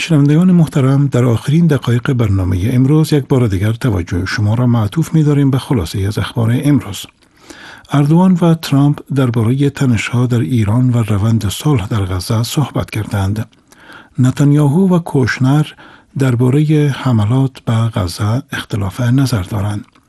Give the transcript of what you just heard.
شنوندگان محترم، در آخرین دقایق برنامه امروز یک بار دیگر توجه شما را معطوف می‌داریم به خلاصه از اخبار امروز. اردوان و ترامپ درباره تنش‌ها در ایران و روند صلح در غزه صحبت کردند. نتانیاهو و کوشنر درباره حملات به غزه اختلاف نظر دارند.